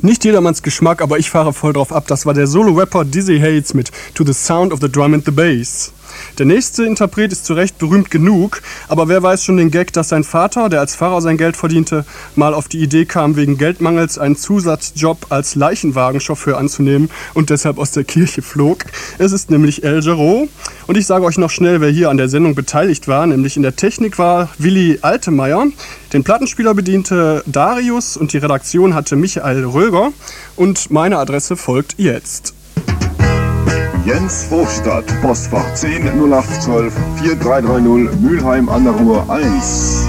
Nicht jedermanns Geschmack, aber ich fahre voll drauf ab. Das war der Solo-Rapper Dizzy Hates mit To the Sound of the Drum and the Bass. Der nächste Interpret ist zu Recht berühmt genug, aber wer weiß schon den Gag, dass sein Vater, der als Pfarrer sein Geld verdiente, mal auf die Idee kam, wegen Geldmangels einen Zusatzjob als Leichenwagenchauffeur anzunehmen und deshalb aus der Kirche flog. Es ist nämlich El Jarreau. Und ich sage euch noch schnell, wer hier an der Sendung beteiligt war, nämlich in der Technik war Willi Altemeyer, den Plattenspieler bediente Darius und die Redaktion hatte Michael Röger und meine Adresse folgt jetzt. Jens Hofstadt, Postfach 10 0812 4330 Mülheim an der Ruhr 1.